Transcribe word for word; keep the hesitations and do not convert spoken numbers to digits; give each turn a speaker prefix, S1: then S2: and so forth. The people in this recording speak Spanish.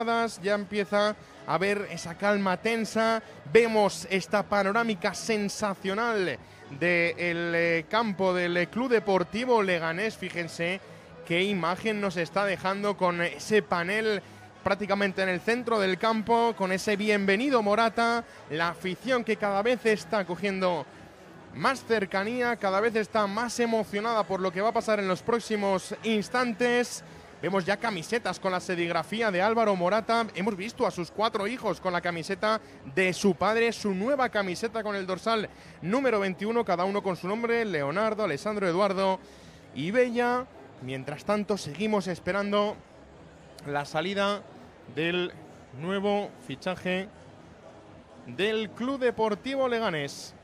S1: Ya empieza a ver esa calma tensa, vemos esta panorámica sensacional del eh, campo del eh, Club Deportivo Leganés. Fíjense qué imagen nos está dejando con ese panel prácticamente en el centro del campo, con ese bienvenido Morata, la afición que cada vez está cogiendo más cercanía, cada vez está más emocionada por lo que va a pasar en los próximos instantes. Vemos ya camisetas con la serigrafía de Álvaro Morata. Hemos visto a sus cuatro hijos con la camiseta de su padre, su nueva camiseta con el dorsal número veintiuno, cada uno con su nombre: Leonardo, Alessandro, Eduardo y Bella. Mientras tanto, seguimos esperando la salida del nuevo fichaje del Club Deportivo Leganés.